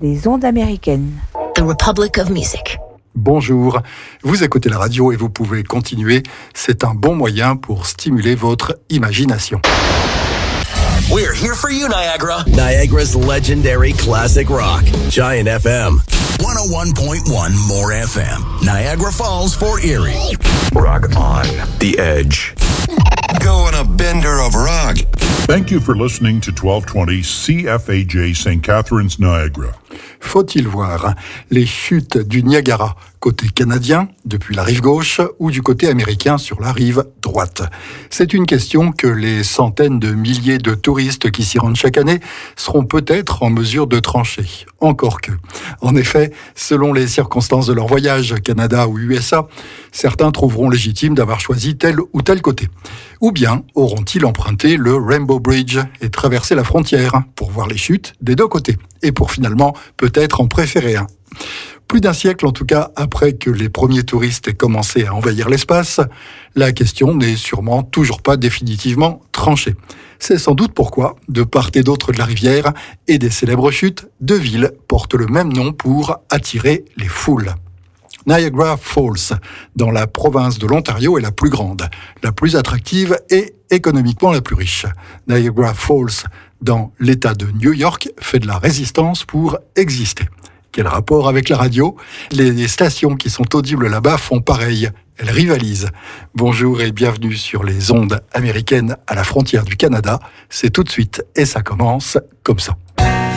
Les ondes américaines. The Republic of Music. Bonjour, vous écoutez la radio et vous pouvez continuer. C'est un bon moyen pour stimuler votre imagination. We're here for you, Niagara. Niagara's legendary classic rock. Giant FM. 101.1 More FM. Niagara Falls, Fort Erie. Rock on. The Edge. Go on a bender of rock. Thank you for listening to 1220 CFAJ St. Catharines, Niagara. Faut-il voir les chutes du Niagara côté canadien, depuis la rive gauche, ou du côté américain sur la rive droite? C'est une question que les centaines de milliers de touristes qui s'y rendent chaque année seront peut-être en mesure de trancher. Encore que. En effet, selon les circonstances de leur voyage, Canada ou USA, certains trouveront légitime d'avoir choisi tel ou tel côté. Ou bien auront-ils emprunté le Rainbow Bridge et traversé la frontière pour voir les chutes des deux côtés, et pour finalement peut-être en préférer un. Plus d'un siècle, en tout cas, après que les premiers touristes aient commencé à envahir l'espace, la question n'est sûrement toujours pas définitivement tranchée. C'est sans doute pourquoi, de part et d'autre de la rivière et des célèbres chutes, deux villes portent le même nom pour attirer les foules. Niagara Falls, dans la province de l'Ontario, est la plus grande, la plus attractive et économiquement la plus riche. Niagara Falls, dans l'État de New York, fait de la résistance pour exister. Quel rapport avec la radio? Les stations qui sont audibles là-bas font pareil. Elles rivalisent. Bonjour et bienvenue sur les ondes américaines à la frontière du Canada. C'est tout de suite et ça commence comme ça.